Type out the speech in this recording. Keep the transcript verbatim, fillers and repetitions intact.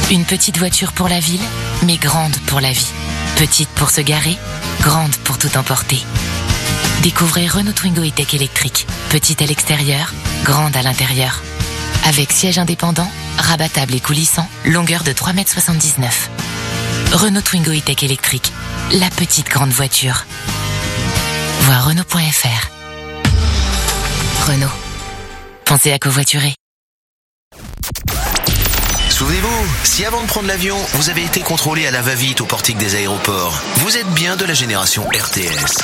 Une petite voiture pour la ville, mais grande pour la vie. Petite pour se garer, grande pour tout emporter. Découvrez Renault Twingo E-Tech électrique. Petite à l'extérieur, grande à l'intérieur. Avec siège indépendant, rabattable et coulissant, longueur de trois mètres soixante-dix-neuf. Renault Twingo E-Tech électrique, la petite grande voiture. Voir Renault point F R. Renault. Pensez à covoiturer. Souvenez-vous, si avant de prendre l'avion, vous avez été contrôlé à la va-vite au portique des aéroports, vous êtes bien de la génération R T S.